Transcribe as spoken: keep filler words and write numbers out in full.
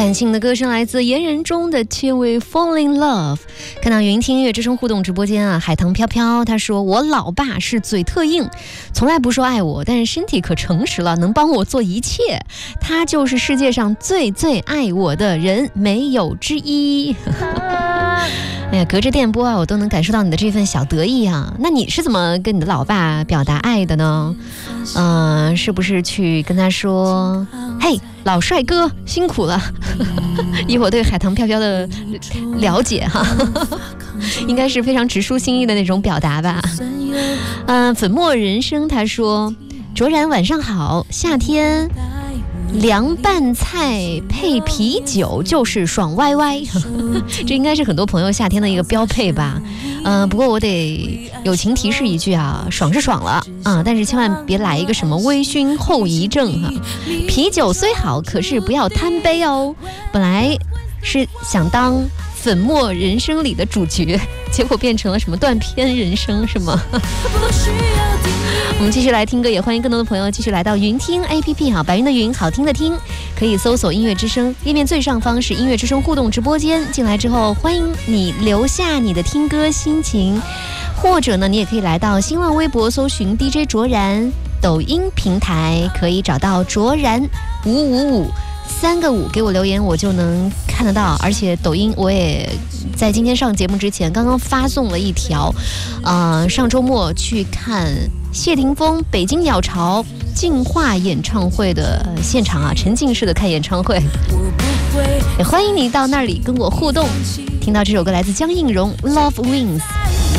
感性的歌声来自言人中的切位 Fall in Love。 看到云听音乐之声互动直播间啊，海棠飘飘他说，我老爸是嘴特硬，从来不说爱我，但是身体可诚实了，能帮我做一切，他就是世界上最最爱我的人，没有之一。哎呀，隔着电波啊，我都能感受到你的这份小得意啊。那你是怎么跟你的老爸表达爱的呢？嗯、呃，是不是去跟他说，嘿，老帅哥辛苦了？以我对海棠飘飘的了解哈，应该是非常直抒心意的那种表达吧。嗯、呃，粉墨人生他说，卓然晚上好，夏天凉拌菜配啤酒就是爽歪歪。这应该是很多朋友夏天的一个标配吧。嗯、呃，不过我得友情提示一句啊，爽是爽了啊，但是千万别来一个什么微醺后遗症哈、啊。啤酒虽好，可是不要贪杯哦。本来是想当粉墨人生里的主角，结果变成了什么断片人生是吗？我们继续来听歌，也欢迎更多的朋友继续来到云听 A P P 哈，白云的云，好听的听，可以搜索音乐之声，页面最上方是音乐之声互动直播间，进来之后欢迎你留下你的听歌心情，或者呢你也可以来到新浪微博搜寻 D J 卓然，抖音平台可以找到卓然五五五三个五，给我留言我就能看得到，而且抖音我也在今天上节目之前刚刚发送了一条，呃，上周末去看谢霆锋北京鸟巢净化演唱会的现场啊，沉浸式的看演唱会，也欢迎你到那里跟我互动。听到这首歌来自江映蓉 Love Wins。